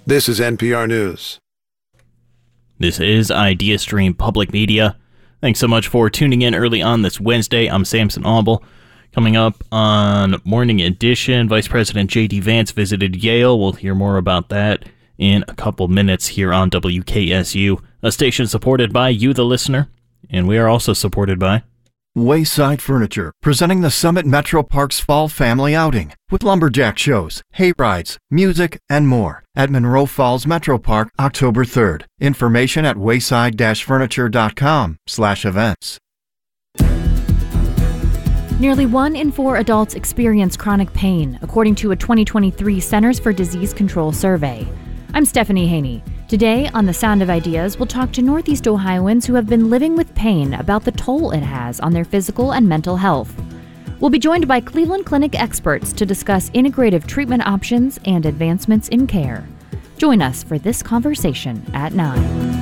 This is NPR News. This is IdeaStream Public Media. Thanks so much for tuning in early on this Wednesday. I'm Samson Auble. Coming up on Morning Edition, Vice President J.D. Vance visited Yale. We'll hear more about that in a couple minutes here on WKSU, a station supported by you, the listener. And we are also supported by Wayside Furniture, presenting the Summit Metro Parks Fall Family Outing with lumberjack shows, hay rides, music, and more at Monroe Falls Metro Park, October 3rd. Information at wayside-furniture.com/events. Nearly 1 in 4 adults experience chronic pain, according to a 2023 Centers for Disease Control survey. I'm Stephanie Haney. Today, on The Sound of Ideas, we'll talk to Northeast Ohioans who have been living with pain about the toll it has on their physical and mental health. We'll be joined by Cleveland Clinic experts to discuss integrative treatment options and advancements in care. Join us for this conversation at 9.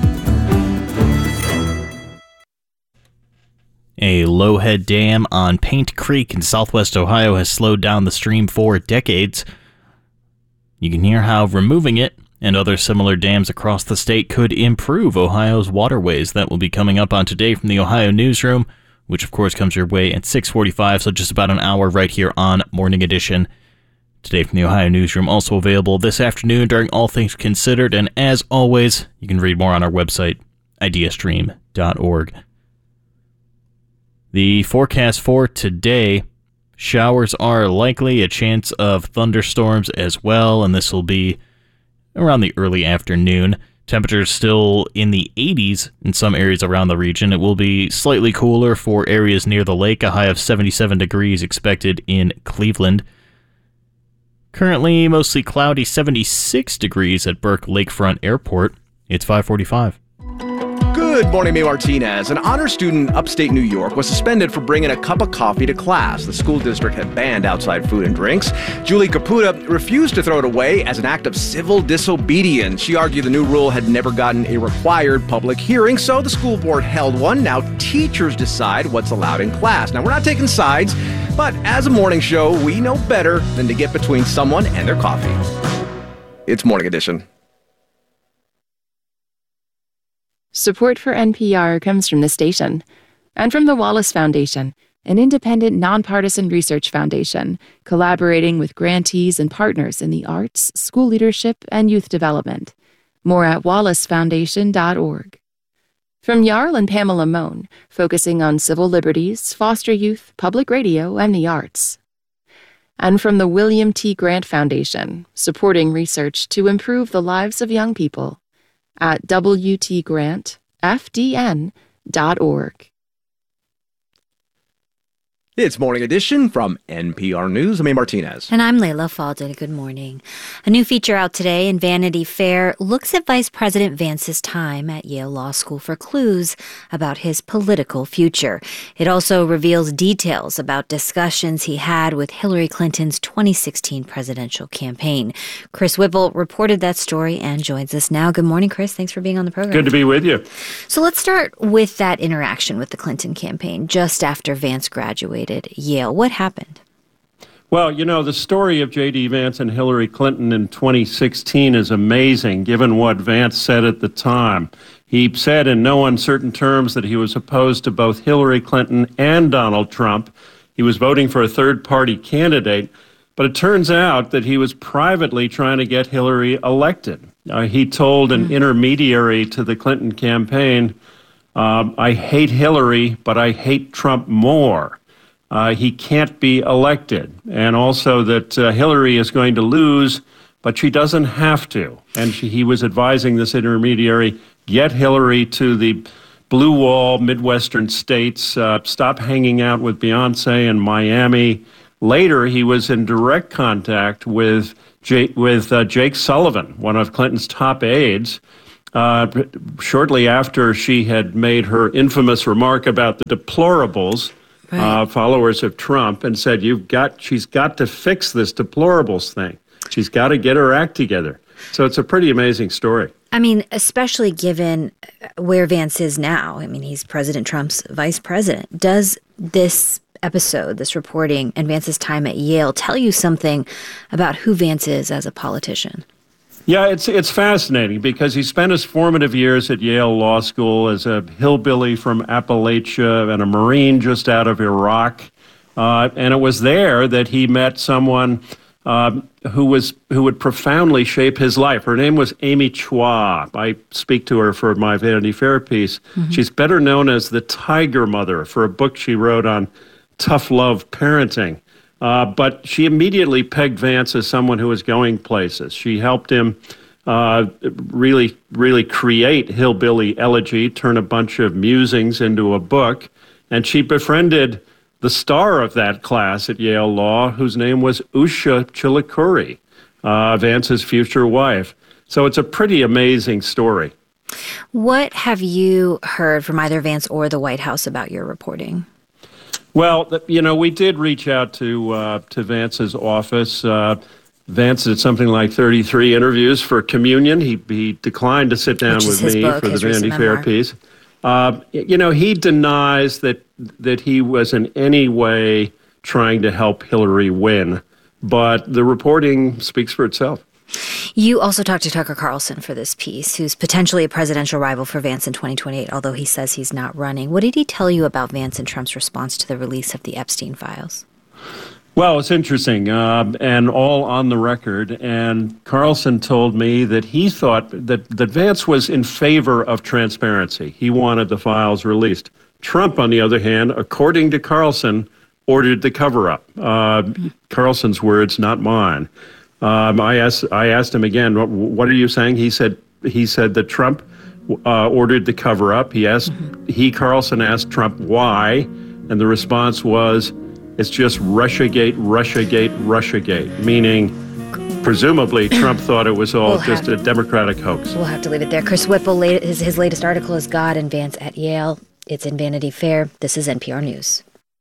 A Lowhead Dam on Paint Creek in southwest Ohio has slowed down the stream for decades. You can hear how removing it and other similar dams across the state could improve Ohio's waterways. That will be coming up on Today from the Ohio Newsroom, which of course comes your way at 6:45, so just about an hour right here on Morning Edition. Today from the Ohio Newsroom, also available this afternoon during All Things Considered, and as always, you can read more on our website, ideastream.org. The forecast for today: showers are likely, a chance of thunderstorms as well, and this will be around the early afternoon. Temperatures still in the 80s in some areas around the region. It will be slightly cooler for areas near the lake, a high of 77 degrees expected in Cleveland. Currently mostly cloudy, 76 degrees at Burke Lakefront Airport. It's 5:45. Good morning, May Martinez. An honor student in upstate New York was suspended for bringing a cup of coffee to class. The school district had banned outside food and drinks. Julie Caputa refused to throw it away as an act of civil disobedience. She argued the new rule had never gotten a required public hearing, so the school board held one. Now teachers decide what's allowed in class. Now, we're not taking sides, but as a morning show, we know better than to get between someone and their coffee. It's Morning Edition. Support for NPR comes from the station and from the Wallace Foundation, an independent, nonpartisan research foundation collaborating with grantees and partners in the arts, school leadership, and youth development. More at wallacefoundation.org. From Jarl and Pamela Mohn, focusing on civil liberties, foster youth, public radio, and the arts. And from the William T. Grant Foundation, supporting research to improve the lives of young people at wtgrantfdn.org. It's Morning Edition from NPR News. I'm A. Martinez. And I'm Layla Faldin. Good morning. A new feature out today in Vanity Fair looks at Vice President Vance's time at Yale Law School for clues about his political future. It also reveals details about discussions he had with Hillary Clinton's 2016 presidential campaign. Chris Whipple reported that story and joins us now. Good morning, Chris. Thanks for being on the program. Good to be with you. So let's start with that interaction with the Clinton campaign just after Vance graduated Yale. What happened? Well, you know, the story of J.D. Vance and Hillary Clinton in 2016 is amazing, given what Vance said at the time. He said in no uncertain terms that he was opposed to both Hillary Clinton and Donald Trump. He was voting for a third-party candidate, but it turns out that he was privately trying to get Hillary elected. He told an intermediary to the Clinton campaign, I hate Hillary, but I hate Trump more. He can't be elected, and also that Hillary is going to lose, but she doesn't have to. And he was advising this intermediary, get Hillary to the blue wall Midwestern states, stop hanging out with Beyonce in Miami. Later, he was in direct contact with Jake Sullivan, one of Clinton's top aides, shortly after she had made her infamous remark about the deplorables, followers of Trump, and said, she's got to fix this deplorables thing. She's got to get her act together. So it's a pretty amazing story. I mean, especially given where Vance is now. I mean, he's President Trump's vice president. Does this episode, this reporting, and Vance's time at Yale tell you something about who Vance is as a politician? Yeah, it's fascinating because he spent his formative years at Yale Law School as a hillbilly from Appalachia and a Marine just out of Iraq. And it was there that he met someone who would profoundly shape his life. Her name was Amy Chua. I speak to her for my Vanity Fair piece. Mm-hmm. She's better known as the Tiger Mother for a book she wrote on tough love parenting. But she immediately pegged Vance as someone who was going places. She helped him really create Hillbilly Elegy, turn a bunch of musings into a book. And she befriended the star of that class at Yale Law, whose name was Usha Chilukuri, Vance's future wife. So it's a pretty amazing story. What have you heard from either Vance or the White House about your reporting? Well, we did reach out to Vance's office. Vance did something like 33 interviews for Communion. He declined to sit down with me for the Vanity Fair piece. He denies that he was in any way trying to help Hillary win, but the reporting speaks for itself. You also talked to Tucker Carlson for this piece, who's potentially a presidential rival for Vance in 2028, although he says he's not running. What did he tell you about Vance and Trump's response to the release of the Epstein files? Well, it's interesting, and all on the record. And Carlson told me that he thought that Vance was in favor of transparency. He wanted the files released. Trump, on the other hand, according to Carlson, ordered the cover-up. Carlson's words, not mine. I asked him again, what are you saying? He said that Trump ordered the cover-up. Carlson asked Trump why, and the response was, it's just Russiagate, Russiagate, Russiagate, meaning presumably Trump thought it was all just a Democratic hoax. We'll have to leave it there. Chris Whipple, his latest article is God and Vance at Yale. It's in Vanity Fair. This is NPR News.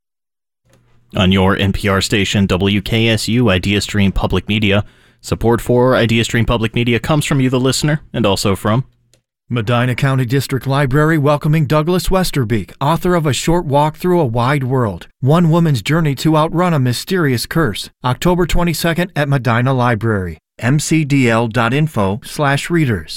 On your NPR station, WKSU IdeaStream Public Media. Support for IdeaStream Public Media comes from you, the listener, and also from Medina County District Library welcoming Douglas Westerbeek, author of A Short Walk Through a Wide World, One Woman's Journey to Outrun a Mysterious Curse, October 22nd at Medina Library, mcdl.info/readers.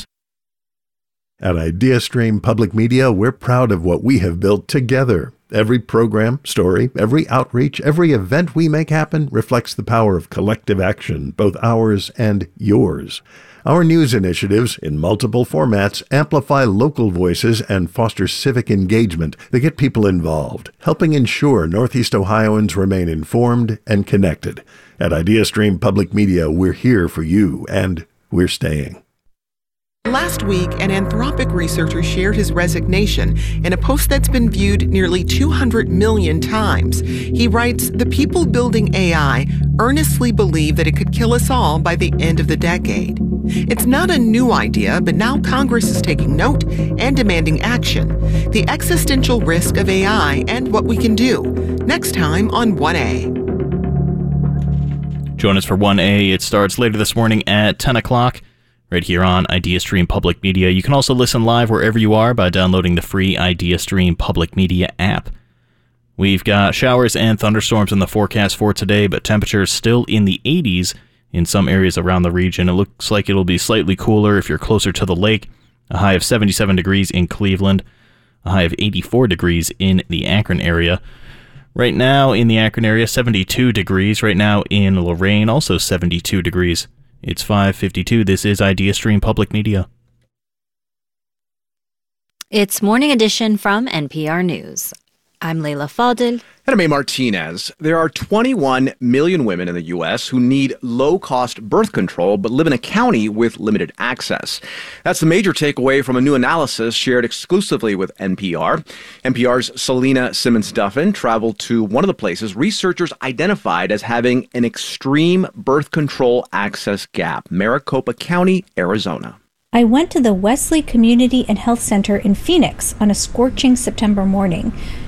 At IdeaStream Public Media, we're proud of what we have built together. Every program, story, every outreach, every event we make happen reflects the power of collective action, both ours and yours. Our news initiatives, in multiple formats, amplify local voices and foster civic engagement that get people involved, helping ensure Northeast Ohioans remain informed and connected. At IdeaStream Public Media, we're here for you, and we're staying. Last week, an Anthropic researcher shared his resignation in a post that's been viewed nearly 200 million times. He writes, "The people building AI earnestly believe that it could kill us all by the end of the decade." It's not a new idea, but now Congress is taking note and demanding action. The existential risk of AI and what we can do. Next time on 1A. Join us for 1A. It starts later this morning at 10 o'clock. Right here on IdeaStream Public Media. You can also listen live wherever you are by downloading the free IdeaStream Public Media app. We've got showers and thunderstorms in the forecast for today, but temperatures still in the 80s in some areas around the region. It looks like it'll be slightly cooler if you're closer to the lake. A high of 77 degrees in Cleveland, a high of 84 degrees in the Akron area. Right now in the Akron area, 72 degrees. Right now in Lorain, also 72 degrees. It's 5:52. This is IdeaStream Public Media. It's Morning Edition from NPR News. I'm Leila Fadel. And I'm A. Martinez. There are 21 million women in the U.S. who need low-cost birth control but live in a county with limited access. That's the major takeaway from a new analysis shared exclusively with NPR. NPR's Selena Simmons-Duffin traveled to one of the places researchers identified as having an extreme birth control access gap, Maricopa County, Arizona. I went to the Wesley Community and Health Center in Phoenix on a scorching September morning.